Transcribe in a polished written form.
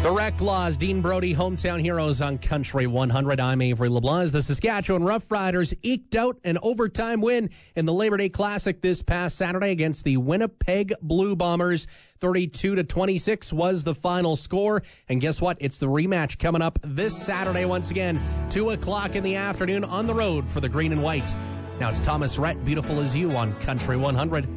The Reclaws, Dean Brody, Hometown Heroes on Country 100. I'm Avery LeBlanc. The Saskatchewan Roughriders eked out an overtime win in the Labor Day Classic this past Saturday against the Winnipeg Blue Bombers. 32-26 was the final score. And guess what? It's the rematch coming up this Saturday once again, 2 o'clock in the afternoon on the road for the Green and White. Now it's Thomas Rhett, Beautiful as You on Country 100.